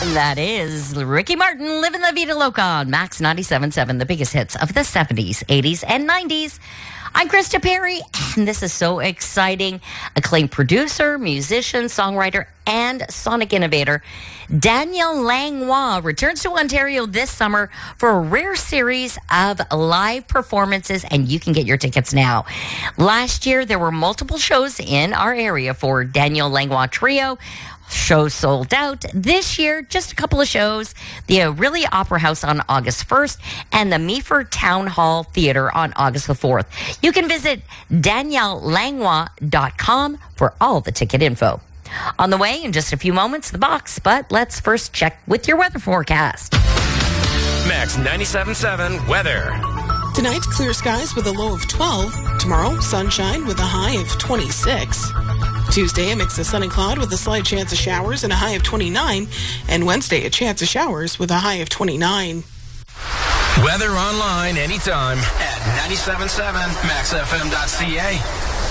That is Ricky Martin, Living La Vida Loca on Max 97.7, the biggest hits of the 70s, 80s, and 90s. I'm Krista Perry, and this is so exciting. Acclaimed producer, musician, songwriter, and sonic innovator Daniel Langlois returns to Ontario this summer for a rare series of live performances, and you can get your tickets now. Last year, there were multiple shows in our area for Daniel Langlois Trio. Shows sold out. This year, just a couple of shows. The Orillia Opera House on August 1st and the Meaford Town Hall Theatre on August the 4th. You can visit daniellanglois.com for all the ticket info. On the way in just a few moments, the box, but let's first check with your weather forecast. Max 97.7 weather. Tonight, clear skies with a low of 12. Tomorrow, sunshine with a high of 26. Tuesday, a mix of sun and cloud with a slight chance of showers and a high of 29. And Wednesday, a chance of showers with a high of 29. Weather online anytime at 97.7maxfm.ca.